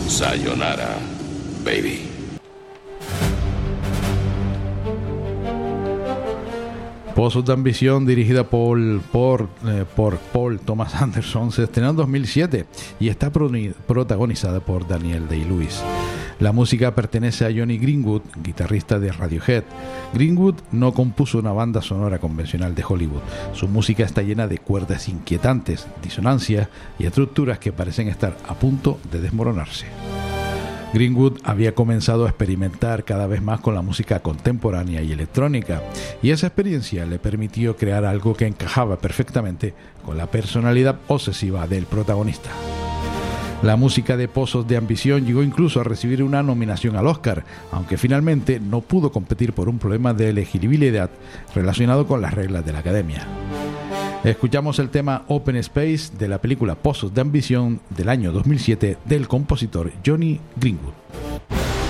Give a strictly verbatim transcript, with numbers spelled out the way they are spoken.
Sayonara, baby. Pozos de ambición, dirigida por, por, eh, por Paul Thomas Anderson, se estrenó en dos mil siete y está pro- protagonizada por Daniel Day-Lewis. La música pertenece a Jonny Greenwood, guitarrista de Radiohead. Greenwood no compuso una banda sonora convencional de Hollywood. Su música está llena de cuerdas inquietantes, disonancias y estructuras que parecen estar a punto de desmoronarse. Greenwood había comenzado a experimentar cada vez más con la música contemporánea y electrónica, y esa experiencia le permitió crear algo que encajaba perfectamente con la personalidad obsesiva del protagonista. La música de Pozos de ambición llegó incluso a recibir una nominación al Oscar, aunque finalmente no pudo competir por un problema de elegibilidad relacionado con las reglas de la Academia. Escuchamos el tema Open Space de la película Pozos de ambición del año dos mil siete del compositor Jonny Greenwood.